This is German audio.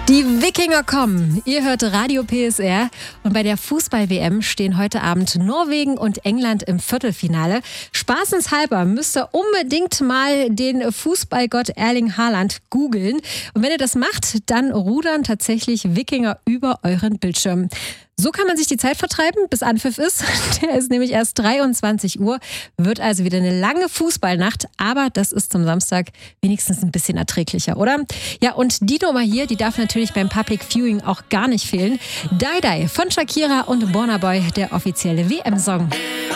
Die Wikinger kommen. Ihr hört Radio PSR und bei der Fußball-WM stehen heute Abend Norwegen und England im Viertelfinale. Spaßenshalber müsst ihr unbedingt mal den Fußballgott Erling Haaland googeln. Und wenn ihr das macht, dann rudern tatsächlich Wikinger über euren Bildschirm. So kann man sich die Zeit vertreiben, bis Anpfiff ist. Der ist nämlich erst 23 Uhr, wird also wieder eine lange Fußballnacht, aber das ist zum Samstag wenigstens ein bisschen erträglicher, oder? Ja, und die Nummer hier, die darf natürlich beim Public Viewing auch gar nicht fehlen. Die Die von Shakira und Burna Boy, der offizielle WM-Song.